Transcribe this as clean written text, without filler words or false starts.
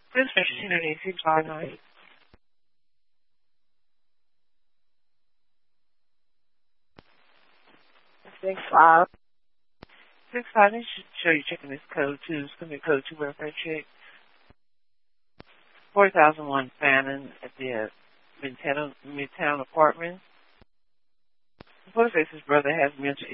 This is Trinity 659. 65. 65, they should show you checking this code too. It's going to be code 2 welfare check. 4001 Fannin at the Midtown Apartment. The police says his brother has mental